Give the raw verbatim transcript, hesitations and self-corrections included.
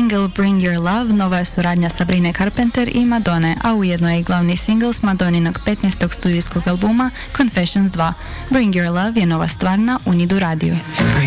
Single Bring Your Love nova je suradnja Sabrine Carpenter i Madone, a ujedno je i glavni single s Madoninog petnaestog studijskog albuma Confessions dva. Bring Your Love je nova stvar na Unidu radiju.